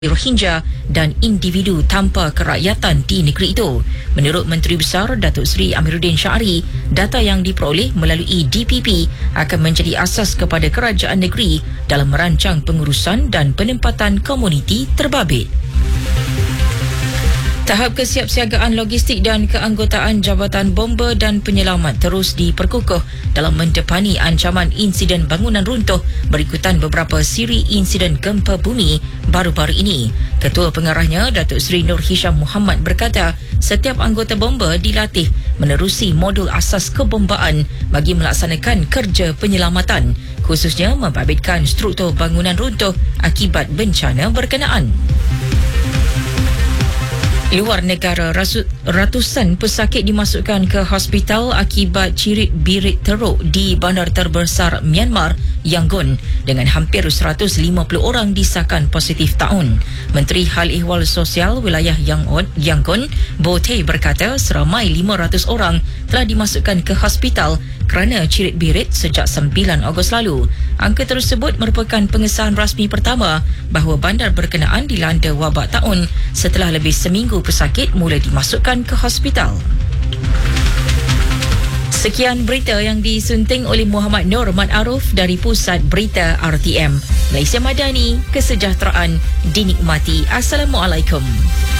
Rohingya dan individu tanpa kerakyatan di negeri itu. Menurut Menteri Besar Datuk Seri Amiruddin Syari, data yang diperoleh melalui DPP akan menjadi asas kepada kerajaan negeri dalam merancang pengurusan dan penempatan komuniti terbabit. Tahap kesiapsiagaan logistik dan keanggotaan Jabatan Bomba dan Penyelamat terus diperkukuh dalam mendepani ancaman insiden bangunan runtuh berikutan beberapa siri insiden gempa bumi baru-baru ini. Ketua Pengarahnya, Datuk Seri Nur Hisham Muhammad berkata, setiap anggota bomba dilatih menerusi modul asas kebombaan bagi melaksanakan kerja penyelamatan, khususnya membabitkan struktur bangunan runtuh akibat bencana berkenaan. Luar negara, ratusan pesakit dimasukkan ke hospital akibat cirit-birit teruk di bandar terbesar Myanmar, Yangon, dengan hampir 150 orang disahkan positif taun. Menteri Hal Ehwal Sosial Wilayah Yangon, Bo Tay berkata seramai 500 orang telah dimasukkan ke hospital kerana cirit-birit sejak 9 Ogos lalu. Angka tersebut merupakan pengesahan rasmi pertama bahawa bandar berkenaan dilanda wabak taun setelah lebih seminggu pesakit mula dimasukkan ke hospital. Sekian berita yang disunting oleh Muhammad Nur Mat Aruf dari Pusat Berita RTM. Malaysia Madani, kesejahteraan dinikmati. Assalamualaikum.